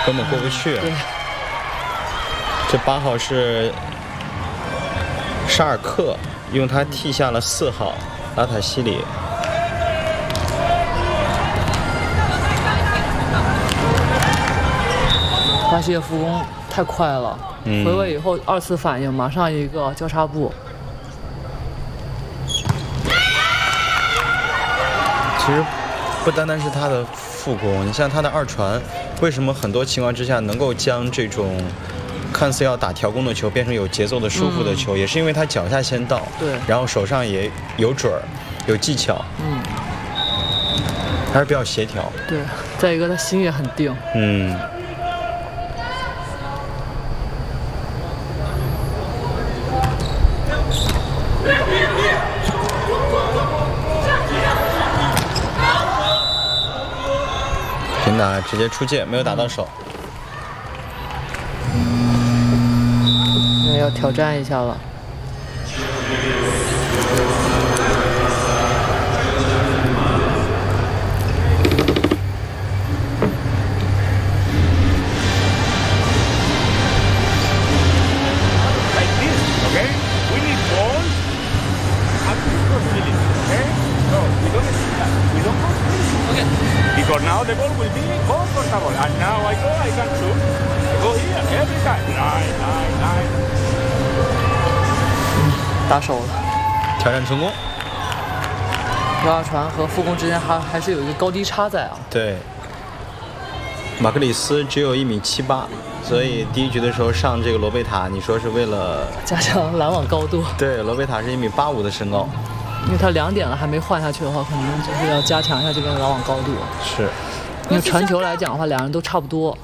根本过不去。 对， 这8号是沙尔克，用他替下了4号拉塔西里。 巴西的副攻太快了，回位以后2次反应，马上一个交叉步。 其实不单单是他的副攻，你像他的2传，为什么很多情况之下能够将这种看似要打调攻的球变成有节奏的舒服的球，也是因为他脚下先到， 对， 然后手上也有准儿，有技巧，还是比较协调。 对，再一个他心也很定。 平打直接出界，没有打到手。 那要挑战一下了。 Because now the ball will be comfortable, and now I can shoot. I go here every time. Nice. 打手了， 挑战成功。 2传和副攻之间还是有一个高低差在啊。 对，马克里斯只有1.78米，所以第一局的时候上这个罗贝塔，你说是为了加强拦网高度。 对，罗贝塔是1.85米的身高。 因为他2点了还没换下去的话，可能就是要加强一下这边拦网高度。 是， 因为传球来讲的话，2人都差不多。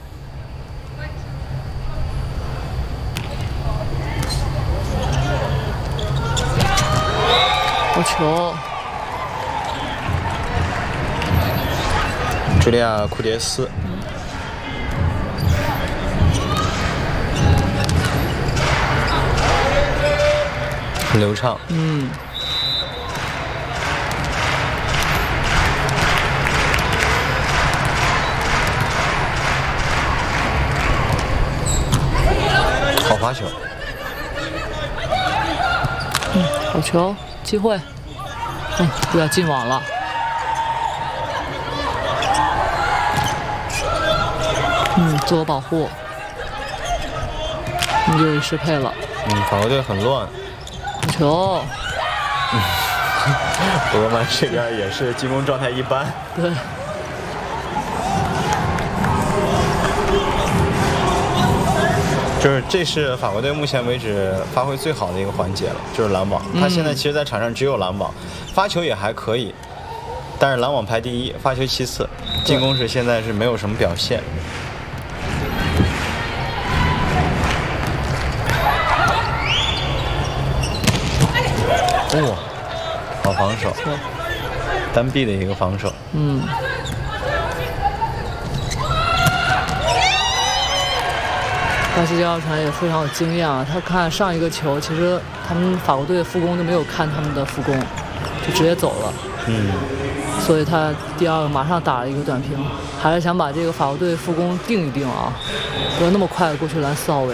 好球！ 茱莉亚·库迭斯。很流畅。好罚球。 好球，机会。不要进网了。自我保护。又失配了。 法国队很乱。 好球。 博格曼这边也是进攻状态一般。 对。 就是这是法国队目前为止发挥最好的一个环节了，就是拦网。他现在其实在场上只有拦网，发球也还可以，但是拦网排第一，发球其次，进攻是现在是没有什么表现。好防守，单臂的一个防守。 巴西2传也非常有经验啊！他看上一个球，其实他们法国队的副攻都没有看他们的副攻，就直接走了。所以他第2个马上打了一个短平，还是想把这个法国队副攻定一定啊，不要那么快过去拦4号位。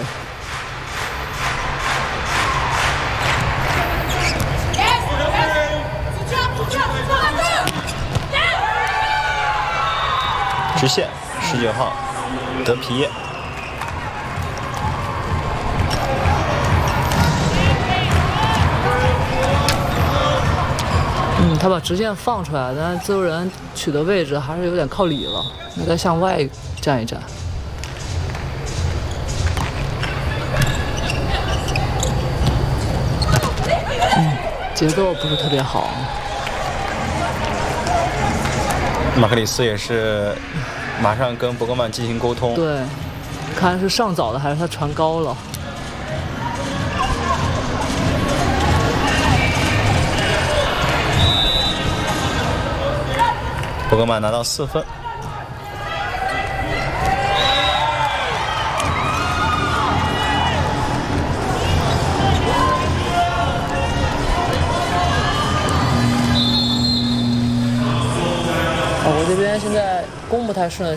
直线19号德皮耶。 他把直线放出来，但是自由人取的位置还是有点靠里了，应该向外站一站。节奏不是特别好。 马克里斯也是马上跟博格曼进行沟通。 对，看是上早的还是他传高了。 博格曼拿到4分。 我这边现在攻不太顺。